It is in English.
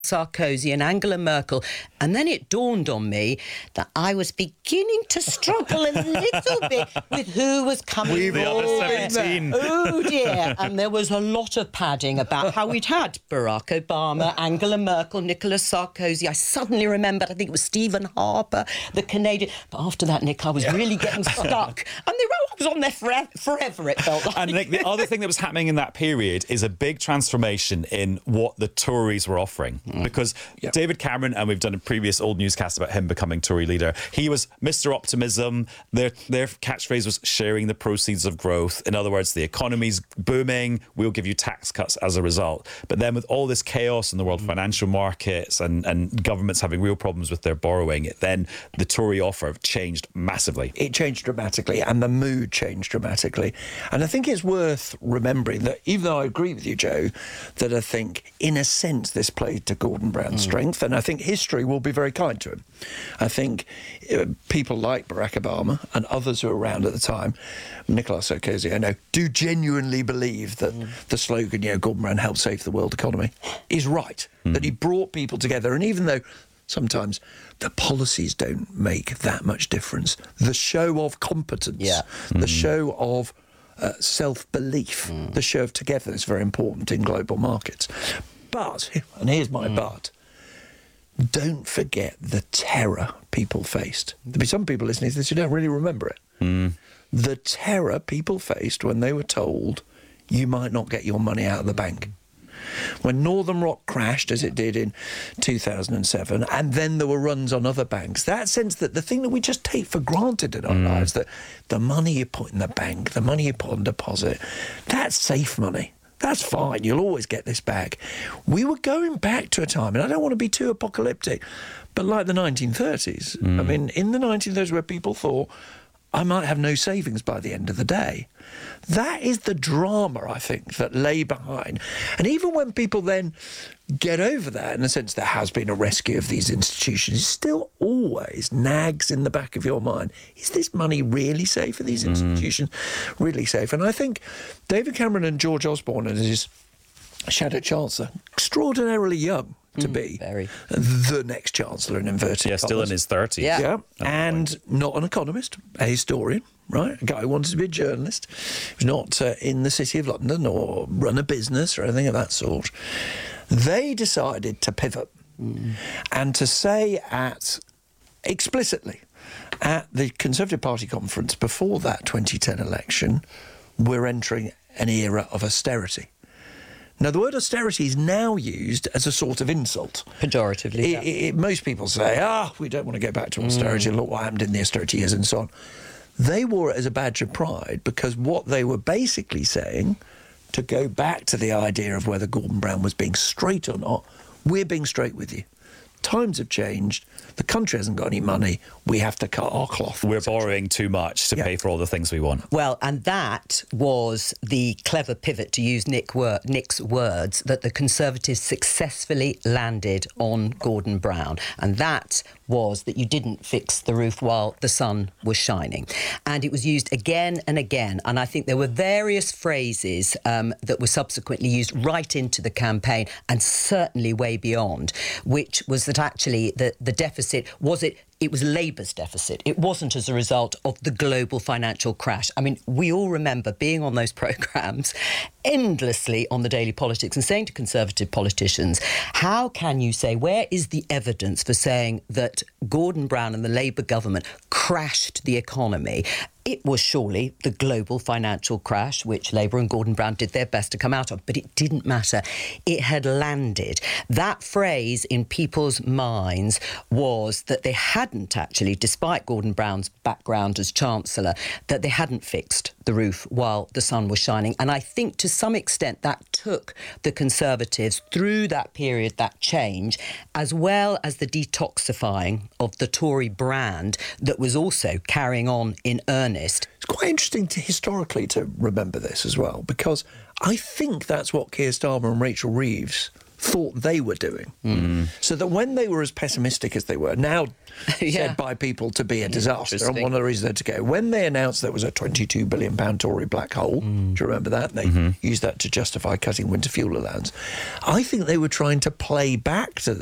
Sarkozy and Angela Merkel, and then it dawned on me that I was beginning to struggle a little bit with who was coming. We've all been 17. Oh dear! And there was a lot of padding about how we'd had Barack Obama, Angela Merkel, Nicolas Sarkozy. I suddenly remembered, I think it was Stephen Harper, the Canadian. But after that, Nick, I was really getting stuck, and I was on there forever. It felt like. And Nick, the other thing that was happening in that period is a big transformation in what the Tories were offering. Because David Cameron, and we've done a previous old newscast about him becoming Tory leader, he was Mr. Optimism. Their catchphrase was sharing the proceeds of growth. In other words, the economy's booming, we'll give you tax cuts as a result. But then with all this chaos in the world financial markets and governments having real problems with their borrowing, then the Tory offer changed massively. It changed dramatically, and the mood changed dramatically. And I think it's worth remembering that, even though I agree with you, Joe, that I think, in a sense, this played to Gordon Brown's strength, and I think history will be very kind to him. I think people like Barack Obama and others who were around at the time, Nicolas Sarkozy, I know, do genuinely believe that the slogan, Gordon Brown helped save the world economy, is right, that he brought people together. And even though sometimes the policies don't make that much difference, the show of competence, the show of self-belief, the show of togetherness is very important in global markets. But, and here's my but, don't forget the terror people faced. There'll be some people listening to this who don't really remember it. The terror people faced when they were told you might not get your money out of the bank. When Northern Rock crashed, as it did in 2007, and then there were runs on other banks, that sense that the thing that we just take for granted in our lives, that the money you put in the bank, the money you put on deposit, that's safe money. That's fine, you'll always get this back. We were going back to a time, and I don't want to be too apocalyptic, but like the 1930s. I mean, in the 1930s where people thought, I might have no savings by the end of the day. That is the drama, I think, that lay behind. And even when people then get over that, in the sense there has been a rescue of these institutions, it still always nags in the back of your mind. Is this money really safe? Are these institutions really safe? And I think David Cameron and George Osborne, as his Shadow Chancellor, extraordinarily young to be the next Chancellor, in inverted commas. Still in his 30s. Yeah. And not an economist, a historian, right? A guy who wanted to be a journalist. He was not in the City of London or run a business or anything of that sort. They decided to pivot and to say explicitly at the Conservative Party conference before that 2010 election, we're entering an era of austerity. Now, the word austerity is now used as a sort of insult. Pejoratively. Most people say, we don't want to go back to austerity, look what happened in the austerity years and so on. They wore it as a badge of pride because what they were basically saying, to go back to the idea of whether Gordon Brown was being straight or not, we're being straight with you. Times have changed. The country hasn't got any money. We have to cut our cloth. We're borrowing too much to pay for all the things we want. Well, and that was the clever pivot, to use Nick's words, that the Conservatives successfully landed on Gordon Brown. And that was that you didn't fix the roof while the sun was shining. And it was used again and again. And I think there were various phrases that were subsequently used right into the campaign, and certainly way beyond, which was that actually the deficit, it was Labour's deficit. It wasn't as a result of the global financial crash. I mean, we all remember being on those programmes endlessly on the Daily Politics and saying to Conservative politicians, how can you say, where is the evidence for saying that Gordon Brown and the Labour government crashed the economy? It was surely the global financial crash, which Labour and Gordon Brown did their best to come out of, but it didn't matter. It had landed. That phrase in people's minds was that they hadn't actually, despite Gordon Brown's background as Chancellor, that they hadn't fixed the roof while the sun was shining. And I think to some extent that took the Conservatives through that period, that change, as well as the detoxifying of the Tory brand that was also carrying on in earnest. It's quite interesting historically to remember this as well, because I think that's what Keir Starmer and Rachel Reeves thought they were doing. So that when they were as pessimistic as they were, now said by people to be a disaster, and one of the reasons to go, when they announced there was a £22 billion Tory black hole, do you remember that? They used that to justify cutting winter fuel allowance. I think they were trying to play back to